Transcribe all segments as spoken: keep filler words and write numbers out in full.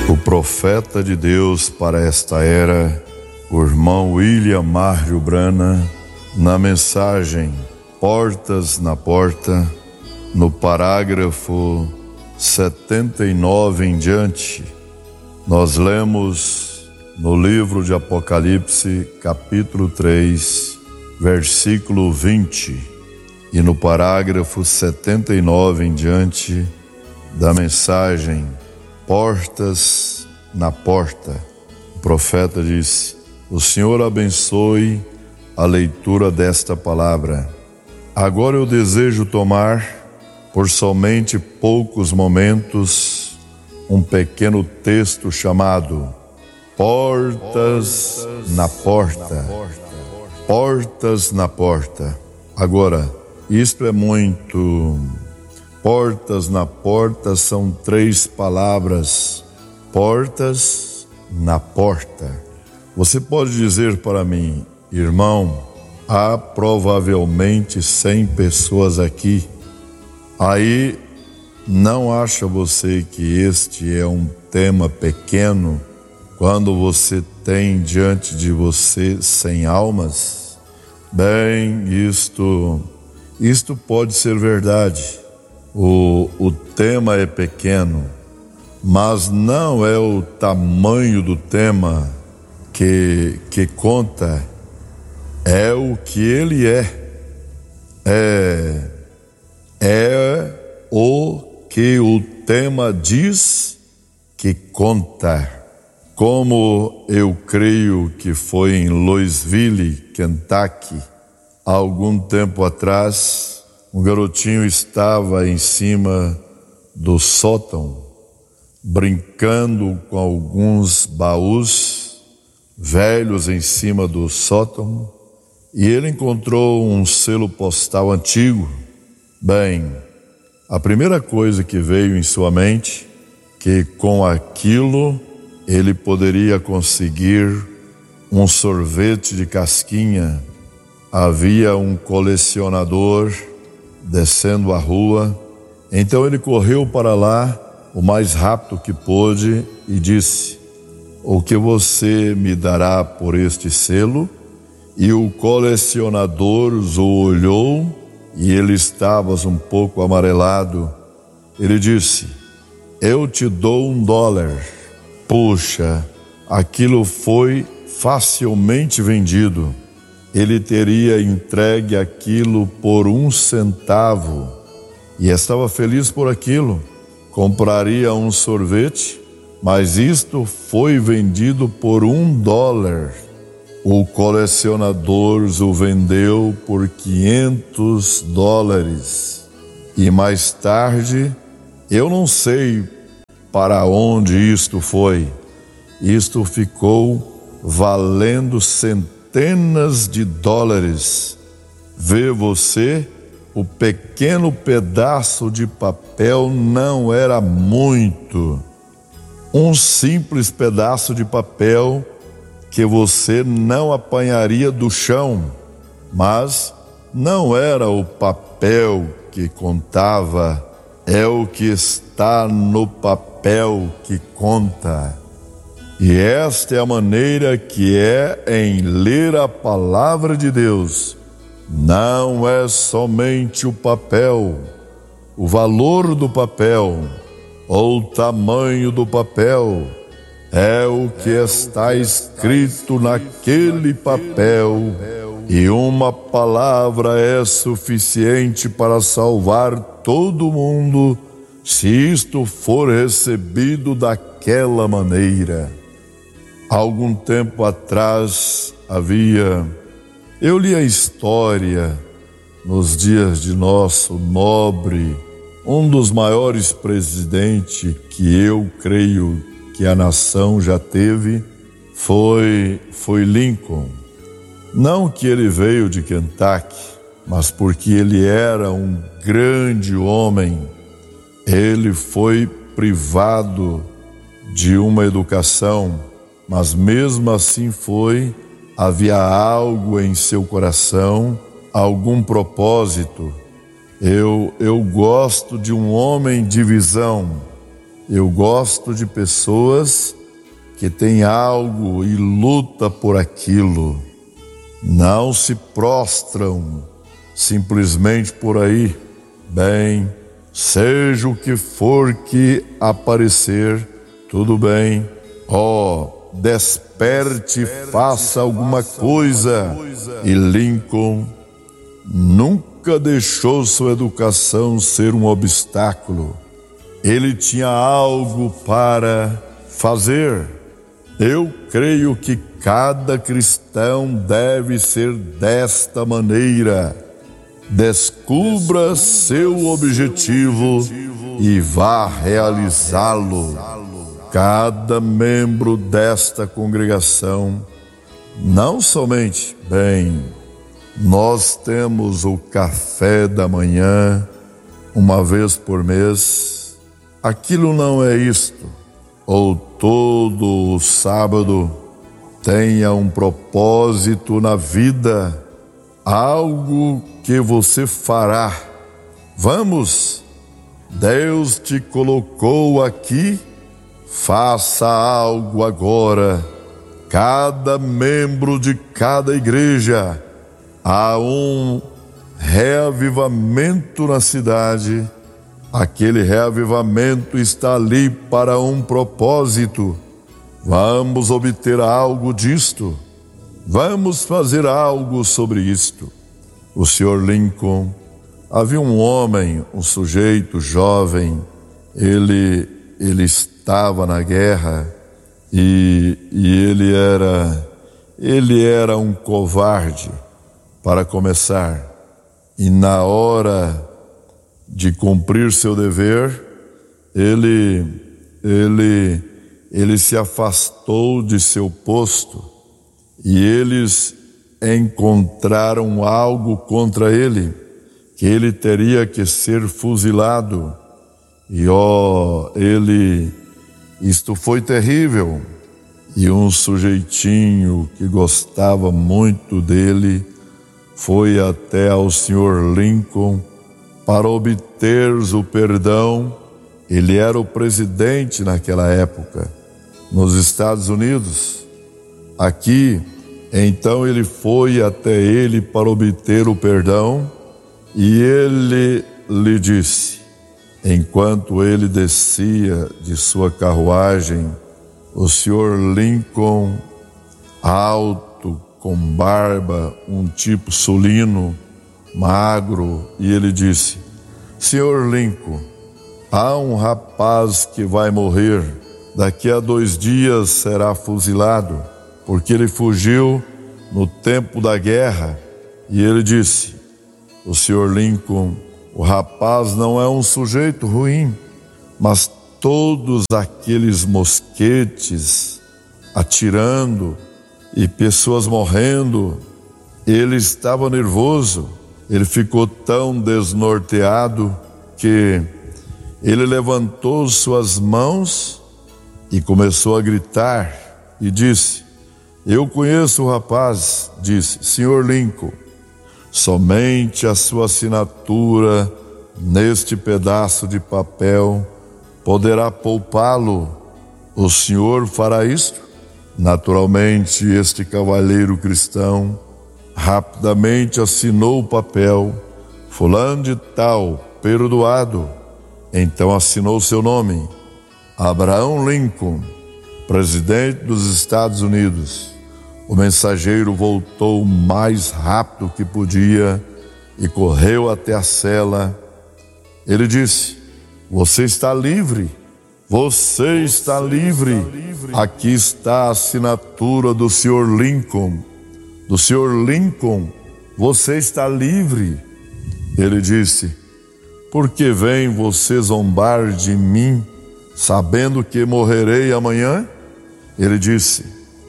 O profeta de Deus para esta era, o irmão William Mário Brana, na mensagem Portas na Porta, no parágrafo setenta e nove em diante, nós lemos no livro de Apocalipse, capítulo três, versículo vinte, e no parágrafo setenta e nove em diante da mensagem Portas na Porta, o profeta disse: o Senhor abençoe a leitura desta palavra. Agora eu desejo tomar, por somente poucos momentos, um pequeno texto chamado Portas na Porta. Portas na Porta. Agora, isto é muito... Portas na porta são três palavras. Portas na porta. Você pode dizer para mim: irmão, há provavelmente cem pessoas aqui. Aí, não acha você que este é um tema pequeno quando você tem diante de você cem almas? Bem, isto, isto pode ser verdade. O, o tema é pequeno, mas não é o tamanho do tema que, que conta, é o que ele é. É, é o que o tema diz que conta. Como eu creio que foi em Louisville, Kentucky, há algum tempo atrás, um garotinho estava em cima do sótão, brincando com alguns baús velhos em cima do sótão, e ele encontrou um selo postal antigo. Bem, a primeira coisa que veio em sua mente, que com aquilo ele poderia conseguir um sorvete de casquinha. Havia um colecionador descendo a rua, então ele correu para lá o mais rápido que pôde e disse: o que você me dará por este selo? E o colecionador o olhou e ele estava um pouco amarelado. Ele disse: eu te dou um dólar. Puxa, aquilo foi facilmente vendido. Ele teria entregue aquilo por um centavo e estava feliz por aquilo. Compraria um sorvete, mas isto foi vendido por um dólar. O colecionador o vendeu por quinhentos dólares. E mais tarde, eu não sei para onde isto foi. Isto ficou valendo centavos. Centenas de dólares. Vê você, o pequeno pedaço de papel não era muito. Um simples pedaço de papel que você não apanharia do chão. Mas não era o papel que contava, é o que está no papel que conta. E esta é a maneira que é em ler a palavra de Deus. Não é somente o papel, o valor do papel, ou o tamanho do papel, é o que está escrito naquele papel. E uma palavra é suficiente para salvar todo mundo, se isto for recebido daquela maneira. Algum tempo atrás havia, eu li a história nos dias de nosso nobre, um dos maiores presidentes que eu creio que a nação já teve, foi, foi Lincoln. Não que ele veio de Kentucky, mas porque ele era um grande homem. Ele foi privado de uma educação, mas mesmo assim foi, havia algo em seu coração, algum propósito. Eu, eu gosto de um homem de visão. Eu gosto de pessoas que têm algo e lutam por aquilo. Não se prostram simplesmente por aí. Bem, seja o que for que aparecer, tudo bem. Ó, oh, desperte e faça alguma coisa. E Lincoln nunca deixou sua educação ser um obstáculo. Ele tinha algo para fazer. Eu creio que cada cristão deve ser desta maneira. Descubra seu objetivo e vá realizá-lo. Cada membro desta congregação, não somente, bem, nós temos o café da manhã uma vez por mês. Aquilo não é isto. Ou todo sábado tenha um propósito na vida, algo que você fará. Vamos, Deus te colocou aqui, faça algo agora. Cada membro de cada igreja, há um reavivamento na cidade. Aquele reavivamento está ali para um propósito. Vamos obter algo disto. Vamos fazer algo sobre isto. O senhor Lincoln, havia um homem, um sujeito jovem, ele, ele estava na guerra e, e ele era, ele era um covarde, para começar. E na hora de cumprir seu dever, ele, ele, ele se afastou de seu posto e eles encontraram algo contra ele, que ele teria que ser fuzilado. E ó, ele, isto foi terrível. E um sujeitinho que gostava muito dele foi até ao senhor Lincoln para obter o perdão. Ele era o presidente naquela época, nos Estados Unidos. Aqui, então ele foi até ele para obter o perdão, e ele lhe disse, enquanto ele descia de sua carruagem, o senhor Lincoln, alto, com barba, um tipo sulino, magro, e ele disse, senhor Lincoln, há um rapaz que vai morrer, daqui a dois dias será fuzilado, porque ele fugiu no tempo da guerra. E ele disse, o senhor Lincoln, o rapaz não é um sujeito ruim, mas todos aqueles mosquetes atirando e pessoas morrendo, ele estava nervoso. Ele ficou tão desnorteado que ele levantou suas mãos e começou a gritar e disse, eu conheço o rapaz, disse, senhor Lincoln, somente a sua assinatura neste pedaço de papel poderá poupá-lo. O senhor fará isto? Naturalmente, este cavalheiro cristão rapidamente assinou o papel, fulano de tal, perdoado. Então assinou seu nome, Abraham Lincoln, presidente dos Estados Unidos. O mensageiro voltou o mais rápido que podia e correu até a cela. Ele disse, você está livre, você está livre. Aqui está a assinatura do senhor Lincoln. Do senhor Lincoln, você está livre. Ele disse, por que vem você zombar de mim, sabendo que morrerei amanhã? Ele disse,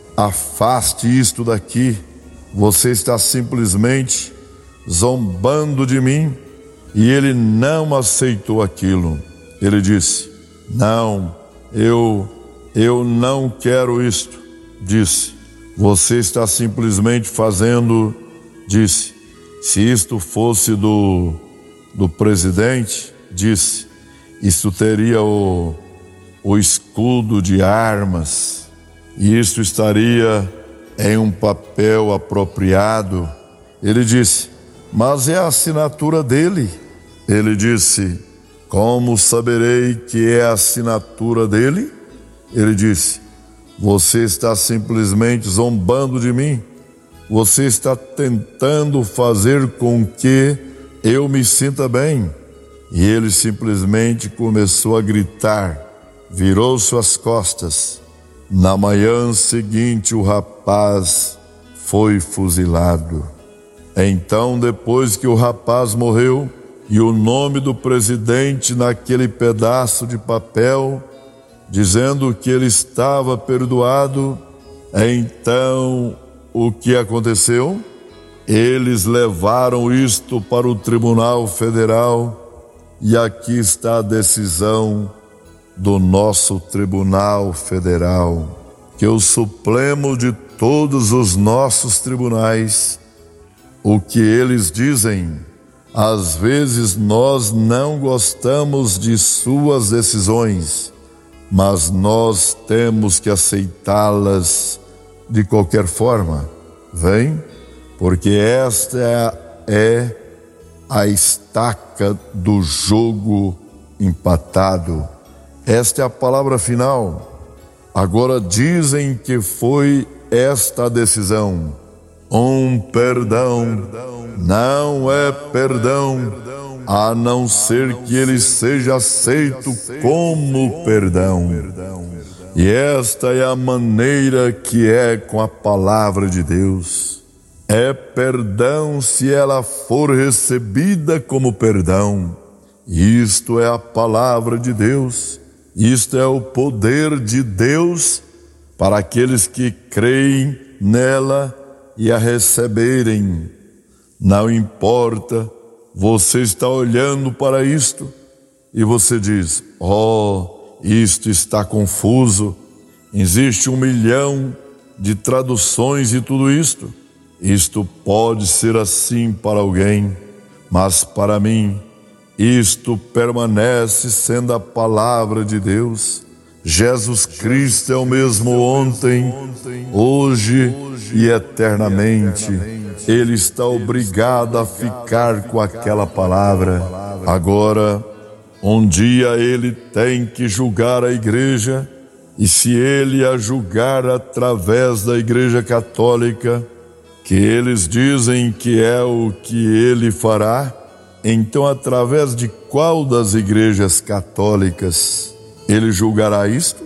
afaste isto daqui, você está simplesmente zombando de mim. E ele não aceitou aquilo. Ele disse, não, eu, eu não quero isto. Disse, você está simplesmente fazendo, disse, se isto fosse do, do presidente, disse, isto teria o, o escudo de armas. E isso estaria em um papel apropriado. Ele disse: mas é a assinatura dele. Ele disse: como saberei que é a assinatura dele? Ele disse: você está simplesmente zombando de mim. Você está tentando fazer com que eu me sinta bem. E ele simplesmente começou a gritar, virou suas costas. Na manhã seguinte, o rapaz foi fuzilado. Então, depois que o rapaz morreu e o nome do presidente naquele pedaço de papel, dizendo que ele estava perdoado, então o que aconteceu? Eles levaram isto para o Tribunal Federal e aqui está a decisão do nosso Tribunal Federal, que é o supremo de todos os nossos tribunais. O que eles dizem, às vezes nós não gostamos de suas decisões, mas nós temos que aceitá-las de qualquer forma. Vem, porque esta é a estaca do jogo empatado. Esta é a palavra final. Agora dizem que foi esta a decisão. Um perdão não é perdão, a não ser que ele seja aceito como perdão. E esta é a maneira que é com a palavra de Deus. É perdão se ela for recebida como perdão. Isto é a palavra de Deus. Isto é o poder de Deus para aqueles que creem nela e a receberem. Não importa, você está olhando para isto e você diz: oh, isto está confuso, existe um milhão de traduções e tudo isto. Isto pode ser assim para alguém, mas para mim, isto permanece sendo a palavra de Deus. Jesus Cristo é o mesmo ontem, hoje e eternamente. Ele está obrigado a ficar com aquela palavra. Agora, um dia ele tem que julgar a igreja, e se ele a julgar através da Igreja Católica, que eles dizem que é o que ele fará, então através de qual das igrejas católicas ele julgará isto?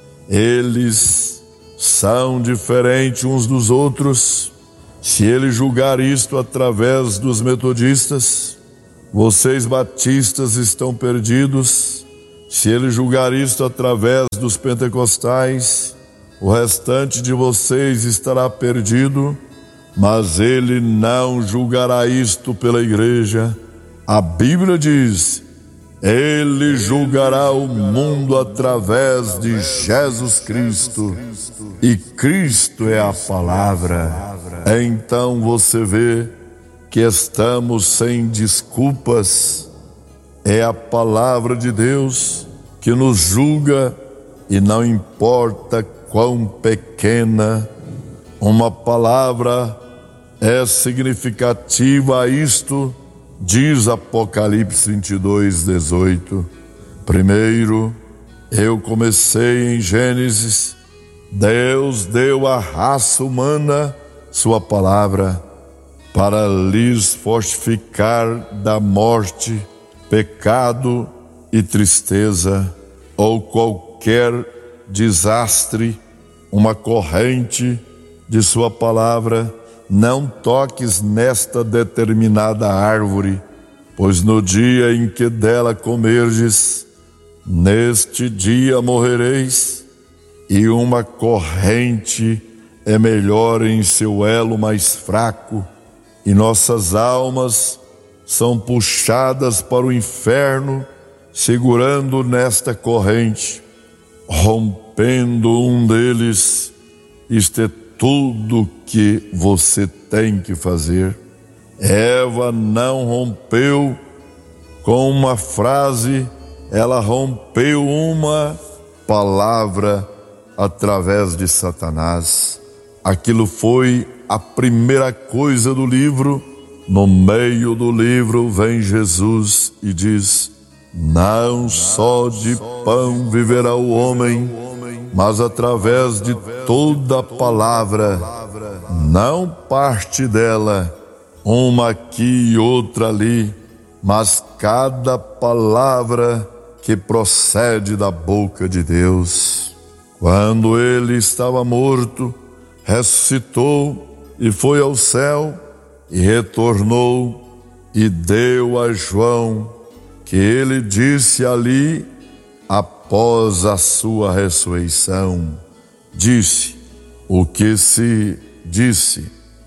Eles são diferentes uns dos outros. Se ele julgar isto através dos metodistas, vocês batistas estão perdidos. Se ele julgar isto através dos pentecostais, o restante de vocês estará perdido. Mas ele não julgará isto pela igreja. A Bíblia diz: ele julgará o mundo através de Jesus Cristo, e Cristo é a palavra. Então você vê que estamos sem desculpas. É a palavra de Deus que nos julga, e não importa quão pequena uma palavra é significativa a isto, diz Apocalipse vinte e dois, dezoito. Primeiro, eu comecei em Gênesis. Deus deu à raça humana sua palavra para lhes fortificar da morte, pecado e tristeza, ou qualquer desastre, uma corrente de sua palavra. Não toques nesta determinada árvore, pois no dia em que dela comerdes, neste dia morrereis. E uma corrente é melhor em seu elo mais fraco, e nossas almas são puxadas para o inferno, segurando nesta corrente. Rompendo um deles, isto é tudo que você tem que fazer. Eva não rompeu com uma frase, ela rompeu uma palavra através de Satanás. Aquilo foi a primeira coisa do livro. No meio do livro vem Jesus e diz: não só de pão viverá o homem, mas através de toda a palavra, não parte dela, uma aqui e outra ali, mas cada palavra que procede da boca de Deus. Quando ele estava morto, ressuscitou e foi ao céu e retornou e deu a João, que ele disse ali após a sua ressurreição. Disse o que se disse,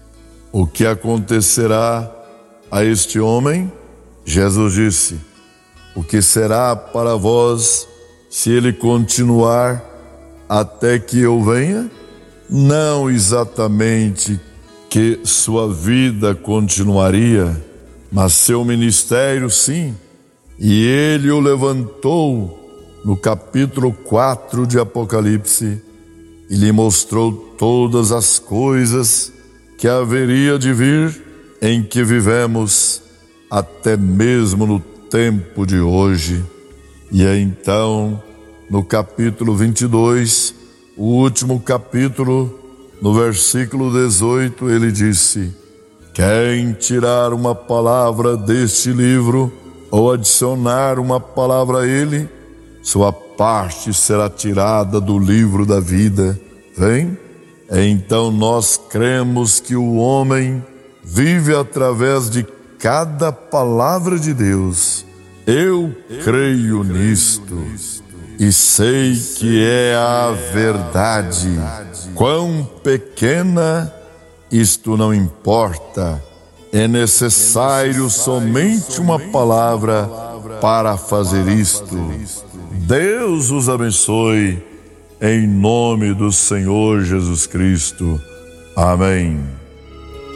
o que acontecerá a este homem. Jesus disse: o que será para vós se ele continuar até que eu venha? Não exatamente que sua vida continuaria, mas seu ministério sim. E ele o levantou no capítulo quatro de Apocalipse e lhe mostrou todas as coisas que haveria de vir, em que vivemos até mesmo no tempo de hoje. E então, no capítulo vinte e dois, o último capítulo, no versículo dezoito, ele disse: quem tirar uma palavra deste livro ou adicionar uma palavra a ele, sua parte será tirada do livro da vida. Vem? Então nós cremos que o homem vive através de cada palavra de Deus. Eu creio nisto e sei que é a verdade. Quão pequena, isto não importa. É necessário somente uma palavra para fazer isto. Deus os abençoe, em nome do Senhor Jesus Cristo. Amém.